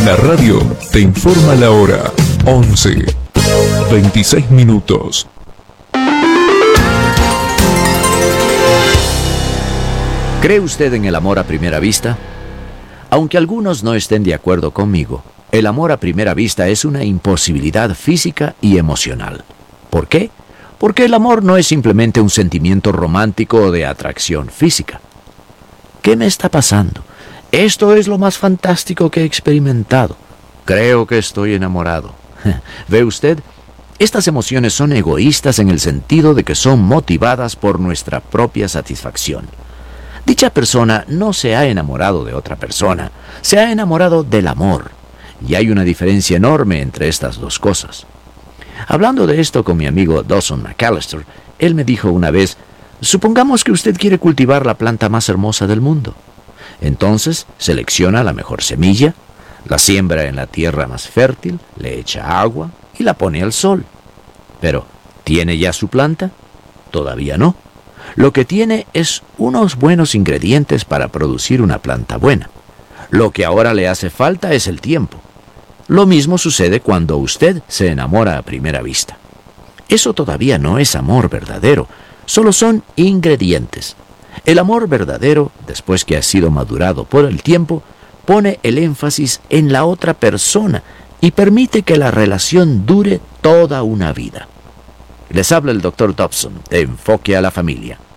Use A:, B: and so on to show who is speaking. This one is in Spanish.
A: La radio te informa la hora. 11:26.
B: ¿Cree usted en el amor a primera vista? Aunque algunos no estén de acuerdo conmigo, el amor a primera vista es una imposibilidad física y emocional. ¿Por qué? Porque el amor no es simplemente un sentimiento romántico o de atracción física. ¿Qué me está pasando? Esto es lo más fantástico que he experimentado. Creo que estoy enamorado. ¿Ve usted? Estas emociones son egoístas en el sentido de que son motivadas por nuestra propia satisfacción. Dicha persona no se ha enamorado de otra persona, se ha enamorado del amor. Y hay una diferencia enorme entre estas dos cosas. Hablando de esto con mi amigo Dawson McAllister, él me dijo una vez: supongamos que usted quiere cultivar la planta más hermosa del mundo. Entonces, selecciona la mejor semilla, la siembra en la tierra más fértil, le echa agua y la pone al sol. Pero, ¿tiene ya su planta? Todavía no. Lo que tiene es unos buenos ingredientes para producir una planta buena. Lo que ahora le hace falta es el tiempo. Lo mismo sucede cuando usted se enamora a primera vista. Eso todavía no es amor verdadero, solo son ingredientes. El amor verdadero, después que ha sido madurado por el tiempo, pone el énfasis en la otra persona y permite que la relación dure toda una vida. Les habla el Dr. Dobson, de Enfoque a la Familia.